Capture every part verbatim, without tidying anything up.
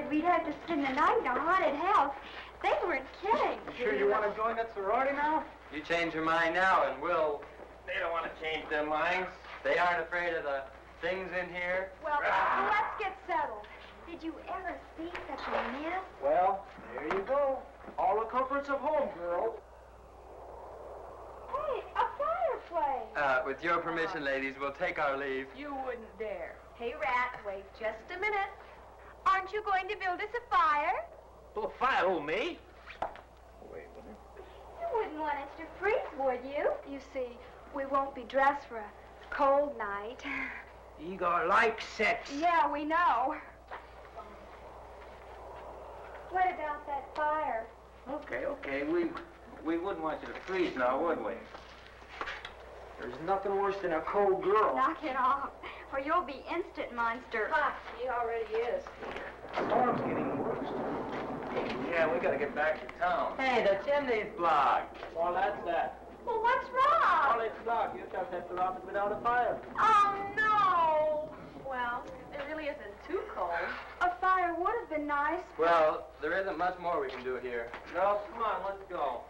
afraid we'd have to spend the night in a haunted house. They weren't kidding. You sure you want to join that sorority now? You change your mind now, and we'll... They don't want to change their minds. They aren't afraid of the things in here. Well, well, let's get settled. Did you ever see such a mess? Well, there you go. All the comforts of home, girl. Hey, a fireplace. Uh, with your permission, ladies, we'll take our leave. You wouldn't dare. Hey, Rat, wait just a minute. Aren't you going to build us a fire? Oh, fire, who, me? Wait a minute. You wouldn't want us to freeze, would you? You see, we won't be dressed for a cold night. Igor likes sex. Yeah, we know. What about that fire? Okay, okay, we we wouldn't want you to freeze now, would we? There's nothing worse than a cold girl. Knock it off, or you'll be instant monster. Ha, he already is. Storm's getting worse. Yeah, we gotta get back to town. Hey, the chimney's blocked. Well, that's that. Well, what's wrong? Well, it's blocked. You just have to rob it without a fire. Oh, no. Well, it really isn't too cold. A fire would have been nice. Well, there isn't much more we can do here. No, come on, let's go.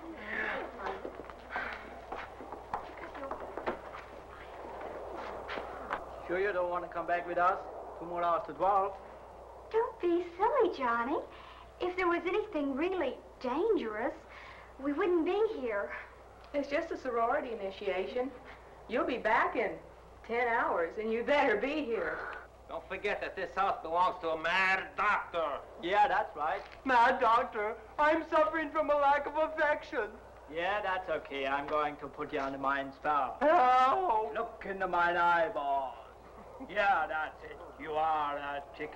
Sure you don't want to come back with us? Two more hours to twelve. Don't be silly, Johnny. If there was anything really dangerous, we wouldn't be here. It's just a sorority initiation. You'll be back in ten hours, and you better be here. Don't forget that this house belongs to a mad doctor. Yeah, that's right. Mad doctor? I'm suffering from a lack of affection. Yeah, that's okay. I'm going to put you under mine spell. How? Look into mine eyeballs. Yeah, that's it. You are a chicken.